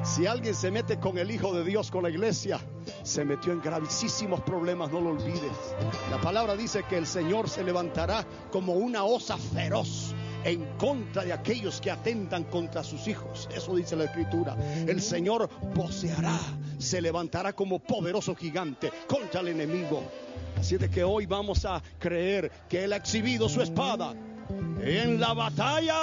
Si alguien se mete con el Hijo de Dios, con la iglesia, se metió en gravísimos problemas, no lo olvides. La palabra dice que el Señor se levantará como una osa feroz en contra de aquellos que atentan contra sus hijos. Eso dice la Escritura. El Señor voceará, se levantará como poderoso gigante contra el enemigo. Así de que hoy vamos a creer que Él ha exhibido su espada en la batalla.